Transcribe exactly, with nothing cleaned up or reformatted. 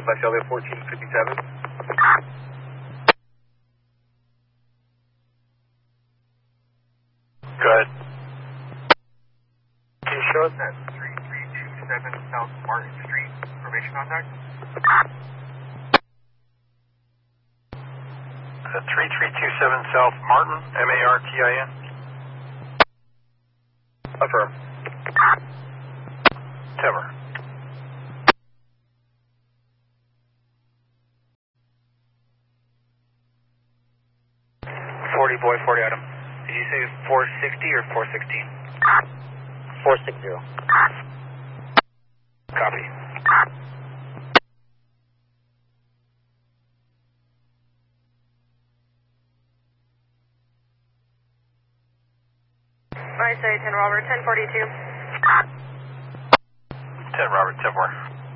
Southwest L A fourteen fifty-seven. Good. Can you show us that three three two seven South Martin Street information contact? Uh, three three two seven South Martin, M A R T I N. Affirm. Timber. forty boy, forty item. Did you say four sixty or four sixteen? four sixty. Copy. I say ten Robert, ten forty-two. ten Robert, ten four.